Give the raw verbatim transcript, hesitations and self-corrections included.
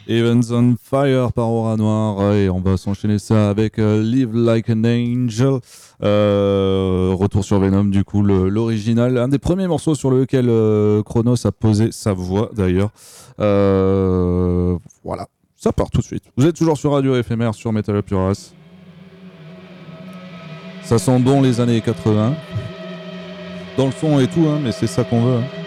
Heavens on Fire par Aura Noir, et on va s'enchaîner ça avec euh, Live Like an Angel. Euh, retour sur Venom, du coup, le, l'original. Un des premiers morceaux sur lequel euh, Chronos a posé sa voix, d'ailleurs. Euh, voilà, ça part tout de suite. Vous êtes toujours sur Radio Éphémère, sur Metal Up Your Ass. Ça sent bon les années quatre-vingts. Dans le son et tout, hein, mais c'est ça qu'on veut. Hein.